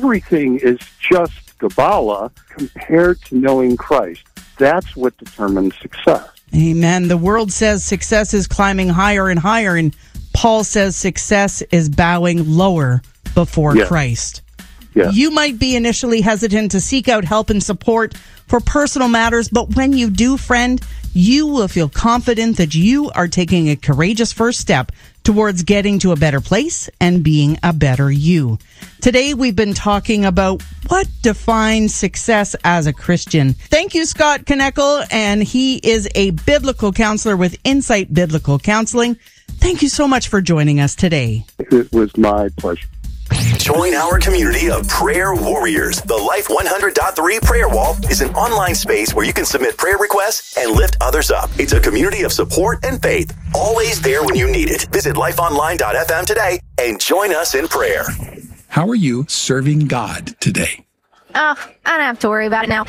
Everything is just Kabbalah compared to knowing Christ. That's what determines success. Amen. The world says success is climbing higher and higher, and Paul says success is bowing lower before Christ. Yes. You might be initially hesitant to seek out help and support for personal matters, but when you do, friend, you will feel confident that you are taking a courageous first step towards getting to a better place and being a better you. Today, we've been talking about what defines success as a Christian. Thank you, Scott Knekel, and he is a biblical counselor with Insight Biblical Counseling. Thank you so much for joining us today. It was my pleasure. Join our community of prayer warriors. The Life 100.3 Prayer Wall is an online space where you can submit prayer requests and lift others up. It's a community of support and faith, always there when you need it. Visit lifeonline.fm today and join us in prayer. How are you serving God today? Oh, I don't have to worry about it now.